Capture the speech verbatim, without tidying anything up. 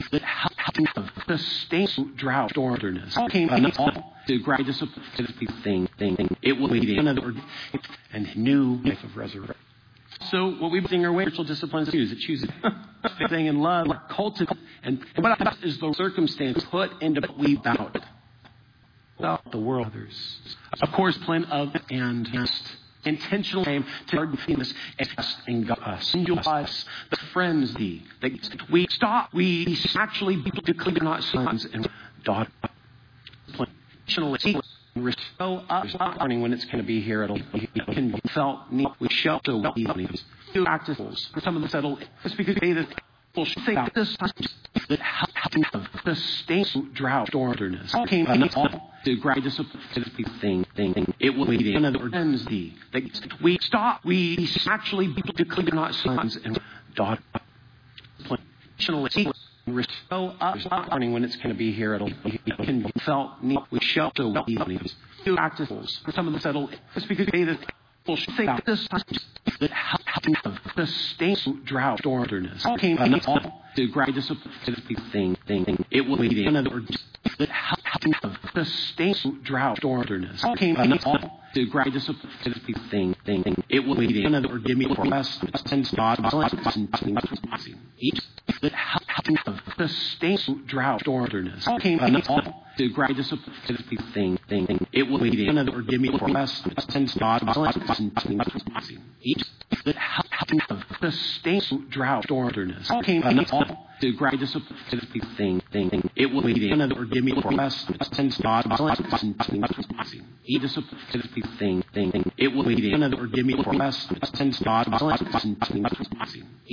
that have sustained drought or wilderness came to great discipline thing thing. It will lead another and new life of resurrection. So what we bring our way spiritual disciplines to use it chooses thing in love, cultivate, and what else is the circumstance put into what we about it. Without the world, others, of course, plan of and intentional aim to our this and God us, us, the friends, the that we stop, we actually declare not sons and daughters. Intentionally show up learning when it's going to be here. It'll be can felt need we show so well do practices. Some of them settle just because they that will say this that have sustained drought or wilderness came to great discipline thing thing. It will lead another ends the that we stop we actually declare not sons and daughters. Intentionally show up learning when it's going to be here. It'll be can felt need we show so well do practices. Some of them settle just because they that will say this that have sustained drought or wilderness came to great discipline thing thing. It will lead another that have sustained drought or wilderness came to great discipline thing thing. It will lead another give me for best and God each that have sustained drought or wilderness came to great discipline thing thing. It will lead another give me for best and God each that have sustained drought or wilderness came to great discipline thing thing. It will lead another give me for best and God each discipline thing thing. It will lead another give me for best and God